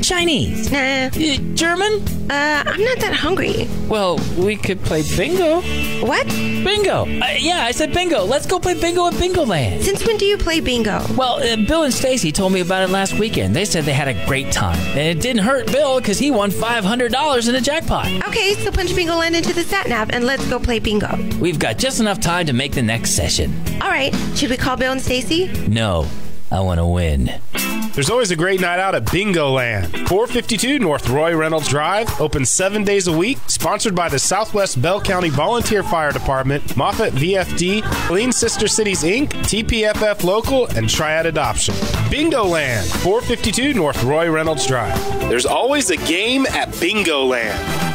Chinese? Nah. German? I'm not that hungry. Well, we could play bingo. What? Bingo. Yeah, I said bingo. Let's go play bingo at Bingo Land. Since when do you play bingo? Well, Bill and Stacy told me about it last weekend. They said they had a great time. And it didn't hurt Bill because he won $500 in a jackpot. Okay, so punch Bingo Land into the sat-nav and let's go play bingo. We've got just enough time to make the next session. All right, should we call Bill and Stacy? No, I want to win. There's always a great night out at Bingo Land. 452 North Roy Reynolds Drive, open 7 days a week, sponsored by the Southwest Bell County Volunteer Fire Department, Moffat VFD, Clean Sister Cities Inc., TPFF Local, and Triad Adoption. Bingo Land, 452 North Roy Reynolds Drive. There's always a game at Bingo Land.